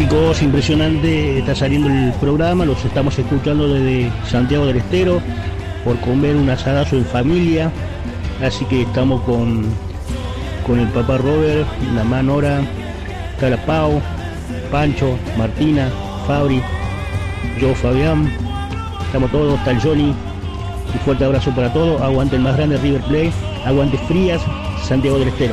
chicos, impresionante, está saliendo el programa, los estamos escuchando desde Santiago del Estero, por comer un asadazo en familia, así que estamos con el papá Robert, la mamá Nora, está la Pau, Pancho, Martina, Fabri, yo, Fabián, estamos todos, está el Johnny, un fuerte abrazo para todos, aguante el más grande River Plate, aguante Frías, Santiago del Estero.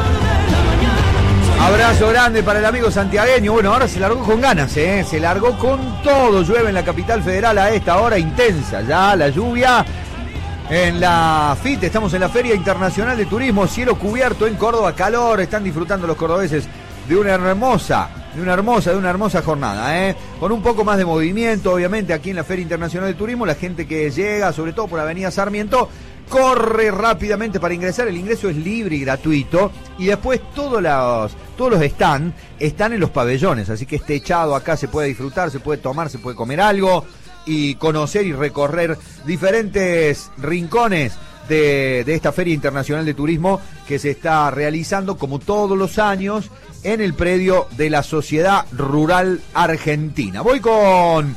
Abrazo grande para el amigo santiagueño. Bueno, ahora se largó con ganas, se largó con todo. Llueve en la capital federal a esta hora intensa. Ya la lluvia en la FIT. Estamos en la Feria Internacional de Turismo. Cielo cubierto en Córdoba, calor. Están disfrutando los cordobeses de una hermosa jornada, con un poco más de movimiento, obviamente, aquí en la Feria Internacional de Turismo. La gente que llega, sobre todo por Avenida Sarmiento, corre rápidamente para ingresar. El ingreso es libre y gratuito. Y después todos los stands están en los pabellones. Así que este techado acá se puede disfrutar, se puede tomar, se puede comer algo y conocer y recorrer diferentes rincones de esta Feria Internacional de Turismo que se está realizando como todos los años en el predio de la Sociedad Rural Argentina. Voy con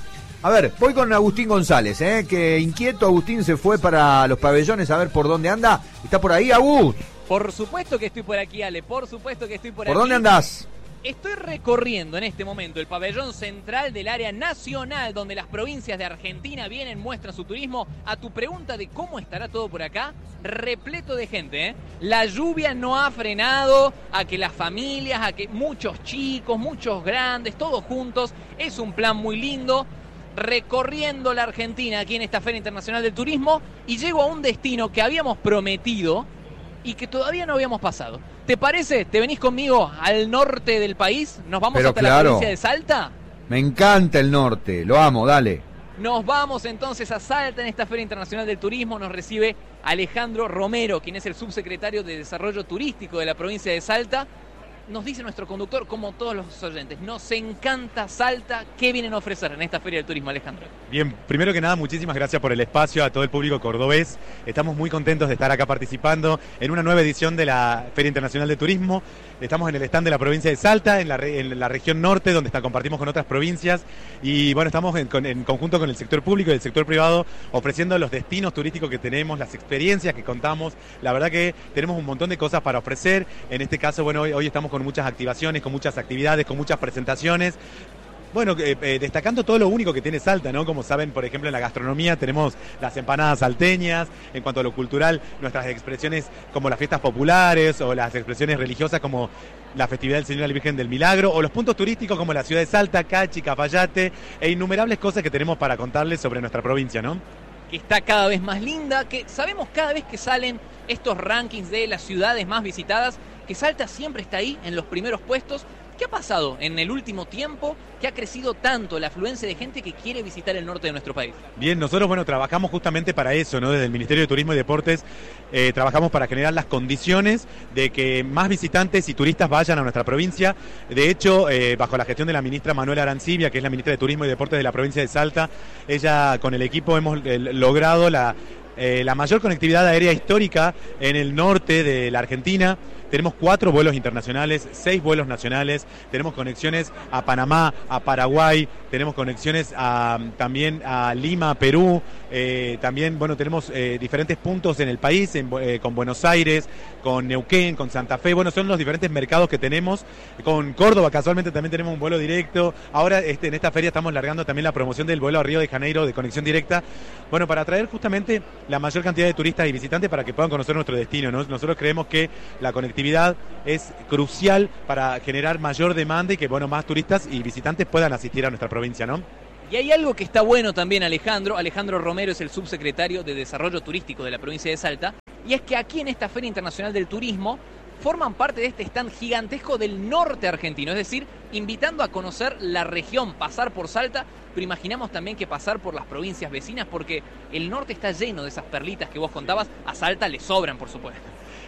Agustín González, que inquieto Agustín se fue para los pabellones a ver por dónde anda. ¿Está por ahí, Agus? Por supuesto que estoy por aquí, Ale, por supuesto que estoy por aquí. ¿Por dónde andás? Estoy recorriendo en este momento el pabellón central del área nacional, donde las provincias de Argentina vienen, muestran su turismo. A tu pregunta de cómo estará todo por acá, repleto de gente, La lluvia no ha frenado a que las familias, a que muchos chicos, muchos grandes, todos juntos. Es un plan muy lindo, recorriendo la Argentina aquí en esta Feria Internacional del Turismo, y llego a un destino que habíamos prometido y que todavía no habíamos pasado. ¿Te parece? ¿Te venís conmigo al norte del país? ¿Nos vamos hasta la provincia de Salta? Me encanta el norte, lo amo, dale. Nos vamos entonces a Salta en esta Feria Internacional del Turismo. Nos recibe Alejandro Romero, quien es el subsecretario de Desarrollo Turístico de la provincia de Salta. Nos dice nuestro conductor, como todos los oyentes, nos encanta Salta. ¿Qué vienen a ofrecer en esta Feria del Turismo, Alejandro? Bien, primero que nada, muchísimas gracias por el espacio, a todo el público cordobés. Estamos muy contentos de estar acá participando en una nueva edición de la Feria Internacional de Turismo. Estamos en el stand de la provincia de Salta, en la región norte, donde compartimos con otras provincias. Y bueno, estamos en conjunto con el sector público y el sector privado, ofreciendo los destinos turísticos que tenemos, las experiencias que contamos. La verdad que tenemos un montón de cosas para ofrecer. En este caso, bueno, hoy estamos con muchas activaciones, con muchas actividades, con muchas presentaciones. Bueno, destacando todo lo único que tiene Salta, ¿no? Como saben, por ejemplo, en la gastronomía tenemos las empanadas salteñas. En cuanto a lo cultural, nuestras expresiones como las fiestas populares o las expresiones religiosas como la festividad del Señor y la Virgen del Milagro, o los puntos turísticos como la ciudad de Salta, Cachi, Cafayate, e innumerables cosas que tenemos para contarles sobre nuestra provincia, ¿no? Que está cada vez más linda, que sabemos cada vez que salen estos rankings de las ciudades más visitadas, que Salta siempre está ahí en los primeros puestos. ¿Qué ha pasado en el último tiempo que ha crecido tanto la afluencia de gente que quiere visitar el norte de nuestro país? Bien, nosotros, bueno, trabajamos justamente para eso, ¿no? Desde el Ministerio de Turismo y Deportes trabajamos para generar las condiciones de que más visitantes y turistas vayan a nuestra provincia. De hecho, bajo la gestión de la ministra Manuela Arancibia, que es la ministra de Turismo y Deportes de la provincia de Salta, ella con el equipo hemos logrado la mayor conectividad aérea histórica en el norte de la Argentina. Tenemos 4 vuelos internacionales, 6 vuelos nacionales, tenemos conexiones a Panamá, a Paraguay, tenemos conexiones también a Lima, Perú, también, bueno, tenemos diferentes puntos en el país, con Buenos Aires, con Neuquén, con Santa Fe. Bueno, son los diferentes mercados que tenemos. Con Córdoba casualmente también tenemos un vuelo directo. Ahora en esta feria estamos largando también la promoción del vuelo a Río de Janeiro de conexión directa, bueno, para atraer justamente la mayor cantidad de turistas y visitantes para que puedan conocer nuestro destino, ¿no? Nosotros creemos que la conectividad es crucial para generar mayor demanda y que, bueno, más turistas y visitantes puedan asistir a nuestra provincia, ¿no? Y hay algo que está bueno también, Alejandro. Alejandro Romero es el subsecretario de Desarrollo Turístico de la provincia de Salta. Y es que aquí en esta Feria Internacional del Turismo forman parte de este stand gigantesco del norte argentino. Es decir, invitando a conocer la región, pasar por Salta, pero imaginamos también que pasar por las provincias vecinas, porque el norte está lleno de esas perlitas que vos contabas. A Salta le sobran, por supuesto.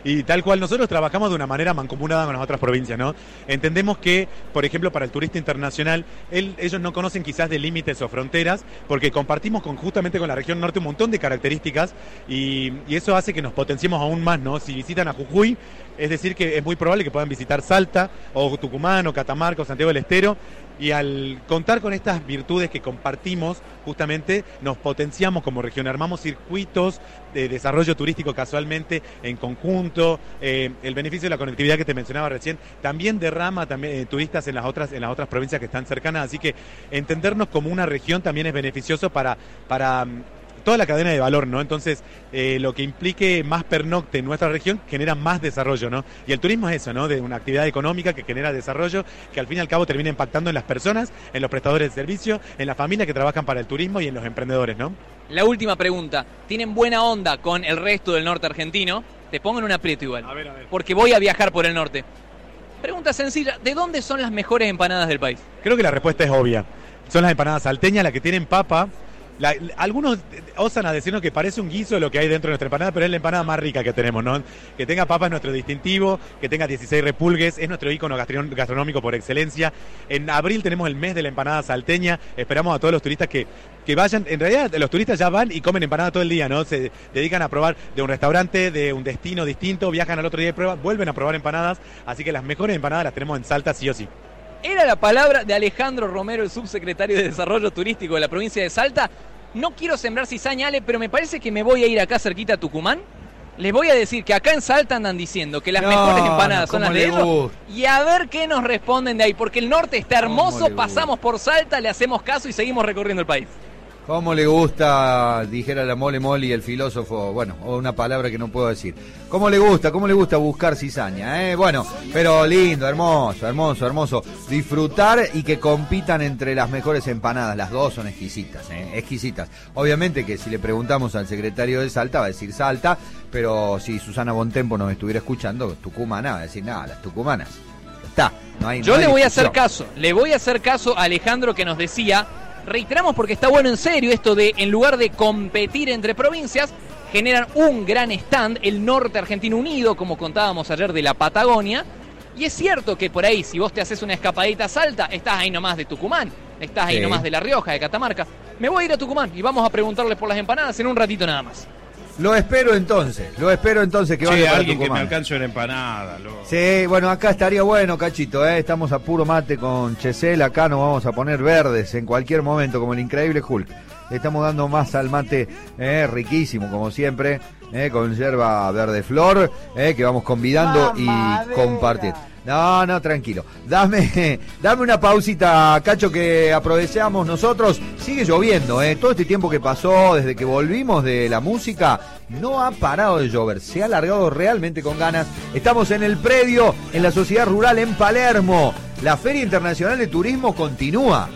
Y tal cual, nosotros trabajamos de una manera mancomunada con las otras provincias, ¿no? Entendemos que, por ejemplo, para el turista internacional, ellos no conocen quizás de límites o fronteras, porque compartimos justamente con la región norte un montón de características y eso hace que nos potenciemos aún más, ¿no? Si visitan a Jujuy, es decir que es muy probable que puedan visitar Salta, o Tucumán, o Catamarca, o Santiago del Estero, y al contar con estas virtudes que compartimos, justamente nos potenciamos como región, armamos circuitos de desarrollo turístico casualmente en conjunto, el beneficio de la conectividad que te mencionaba recién, también derrama turistas en las otras provincias que están cercanas, así que entendernos como una región también es beneficioso para toda la cadena de valor, ¿no? Entonces, lo que implique más pernocte en nuestra región genera más desarrollo, ¿no? Y el turismo es eso, ¿no? De una actividad económica que genera desarrollo, que al fin y al cabo termina impactando en las personas, en los prestadores de servicio, en las familias que trabajan para el turismo y en los emprendedores, ¿no? La última pregunta. ¿Tienen buena onda con el resto del norte argentino? Te pongo en un aprieto igual. A ver. Porque voy a viajar por el norte. Pregunta sencilla. ¿De dónde son las mejores empanadas del país? Creo que la respuesta es obvia. Son las empanadas salteñas, las que tienen papa. Algunos osan a decirnos que parece un guiso lo que hay dentro de nuestra empanada, pero es la empanada más rica que tenemos, ¿no? Que tenga papa es nuestro distintivo, que tenga 16 repulgues, es nuestro ícono gastronómico por excelencia. En abril tenemos el mes de la empanada salteña, esperamos a todos los turistas que vayan. En realidad los turistas ya van y comen empanada todo el día, ¿no? Se dedican a probar de un restaurante, de un destino distinto, viajan al otro día y prueban, vuelven a probar empanadas, así que las mejores empanadas las tenemos en Salta sí o sí. Era la palabra de Alejandro Romero, el subsecretario de Desarrollo Turístico de la provincia de Salta. No quiero sembrar cizaña, Ale, pero me parece que me voy a ir acá cerquita a Tucumán. Les voy a decir que acá en Salta andan diciendo que las mejores empanadas son las de ellos. Y a ver qué nos responden de ahí, porque el norte está hermoso, pasamos por Salta, le hacemos caso y seguimos recorriendo el país. ¿Cómo le gusta, dijera la Mole Mole y el filósofo, bueno, o una palabra que no puedo decir? ¿Cómo le gusta buscar cizaña? Bueno, pero lindo, hermoso. Disfrutar y que compitan entre las mejores empanadas, las dos son exquisitas, exquisitas. Obviamente que si le preguntamos al secretario de Salta, va a decir Salta, pero si Susana Bontempo nos estuviera escuchando, tucumana, va a decir nada, las tucumanas. Está, no hay. Yo le voy a hacer caso a Alejandro que nos decía. Reiteramos porque está bueno en serio esto de, en lugar de competir entre provincias, generan un gran stand, el norte argentino unido, como contábamos ayer de la Patagonia. Y es cierto que por ahí, si vos te haces una escapadita a Salta, estás ahí nomás de Tucumán, estás ahí nomás de La Rioja, de Catamarca. Me voy a ir a Tucumán y vamos a preguntarles por las empanadas en un ratito nada más. Lo espero entonces que vaya para alguien Tucumán. Que me alcance una empanada. Sí, bueno, acá estaría bueno, Cachito, estamos a puro mate con Chesel, acá nos vamos a poner verdes en cualquier momento, como el increíble Hulk. Le estamos dando más al mate, riquísimo, como siempre, con yerba verde flor, que vamos convidando y compartir. No, tranquilo. Dame una pausita, Cacho, que aprovechamos nosotros. Sigue lloviendo, todo este tiempo que pasó desde que volvimos de la música, no ha parado de llover. Se ha alargado realmente con ganas. Estamos en el predio, en la Sociedad Rural en Palermo. La Feria Internacional de Turismo continúa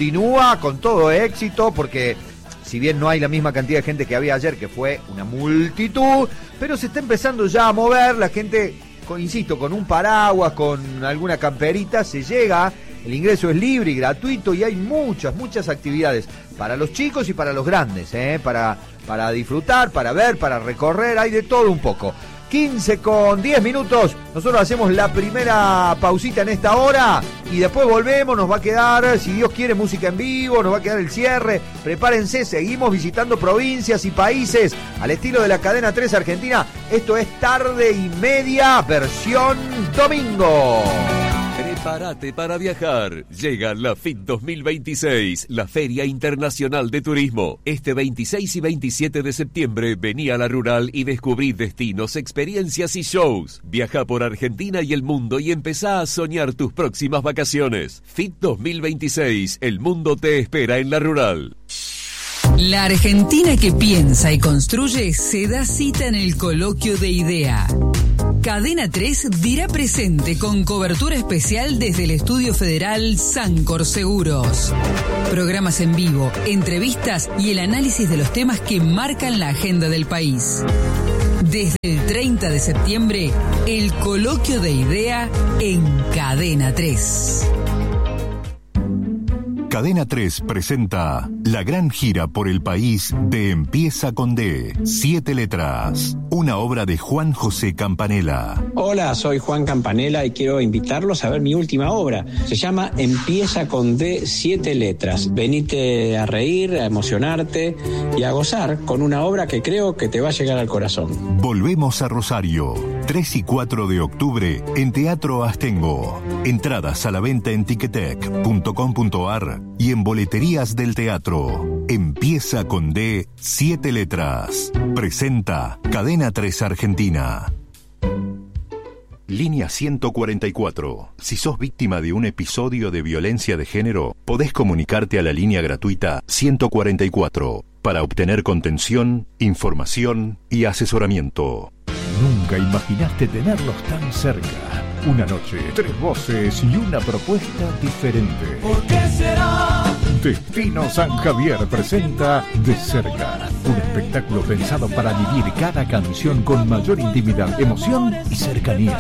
con todo éxito, porque si bien no hay la misma cantidad de gente que había ayer, que fue una multitud, pero se está empezando ya a mover, la gente, insisto, con un paraguas, con alguna camperita, se llega, el ingreso es libre y gratuito y hay muchas actividades para los chicos y para los grandes, para disfrutar, para ver, para recorrer, hay de todo un poco. 15:10, nosotros hacemos la primera pausita en esta hora y después volvemos, nos va a quedar, si Dios quiere, música en vivo, nos va a quedar el cierre, prepárense, seguimos visitando provincias y países al estilo de la cadena 3 Argentina. Esto es Tarde y Media, versión domingo. Prepárate para viajar. Llega la FIT 2026, la Feria Internacional de Turismo. Este 26 y 27 de septiembre vení a La Rural y descubrí destinos, experiencias y shows. Viaja por Argentina y el mundo y empezá a soñar tus próximas vacaciones. FIT 2026, el mundo te espera en La Rural. La Argentina que piensa y construye se da cita en el Coloquio de Idea. Cadena 3 dirá presente con cobertura especial desde el Estudio Federal Sancor Seguros. Programas en vivo, entrevistas y el análisis de los temas que marcan la agenda del país. Desde el 30 de septiembre, el Coloquio de Idea en Cadena 3. Cadena 3 presenta la gran gira por el país de Empieza con D, 7 letras, una obra de Juan José Campanella. Hola, soy Juan Campanella y quiero invitarlos a ver mi última obra. Se llama Empieza con D, 7 letras. Venite a reír, a emocionarte y a gozar con una obra que creo que te va a llegar al corazón. Volvemos a Rosario, 3 y 4 de octubre en Teatro Astengo. Entradas a la venta en ticketek.com.ar y en boleterías del teatro. Empieza con D, 7 letras. Presenta Cadena 3 Argentina. Línea 144. Si sos víctima de un episodio de violencia de género, podés comunicarte a la línea gratuita 144 para obtener contención, información y asesoramiento. Nunca imaginaste tenerlos tan cerca. Una noche, 3 voces y una propuesta diferente. ¿Por qué será? Destino San Javier presenta De Cerca, un espectáculo pensado para vivir cada canción con mayor intimidad, emoción y cercanía.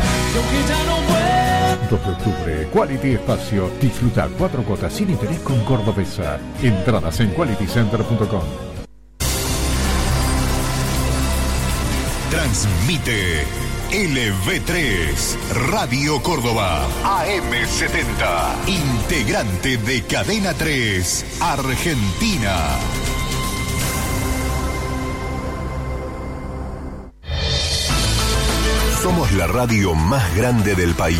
2 de octubre, Quality Espacio. Disfruta 4 cuotas sin interés con Cordobesa. Entradas en qualitycenter.com. Transmite LV3, Radio Córdoba, AM70, integrante de Cadena 3, Argentina. Somos la radio más grande del país.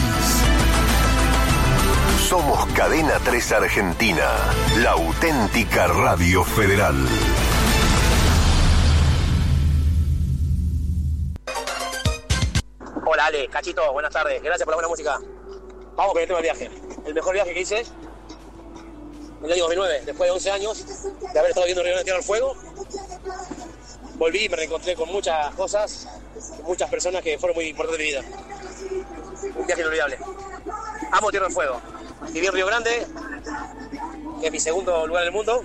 Somos Cadena 3 Argentina, la auténtica radio federal. Hola Ale, Cachito, buenas tardes, gracias por la buena música. Vamos con el tema del viaje. El mejor viaje que hice en el año 2009, después de 11 años de haber estado viendo Río de Tierra del Fuego. Volví y me reencontré con muchas cosas, muchas personas que fueron muy importantes en mi vida. Un viaje inolvidable. Amo Tierra del Fuego. Viví en Río Grande, que es mi segundo lugar en el mundo.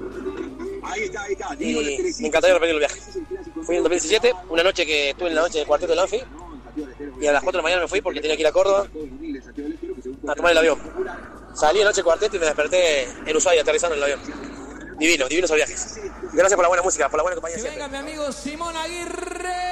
Y me encantaría repetir el viaje. Fui en el 2017, una noche que estuve en la noche del cuarteto del Anfi. Y a las 4 de la mañana me fui porque tenía que ir a Córdoba a tomar el avión. Salí anoche del cuarteto y me desperté en Ushuaia aterrizando en el avión. Divinos esos viajes. Gracias por la buena música, por la buena compañía siempre. Venga mi amigo Simón Aguirre.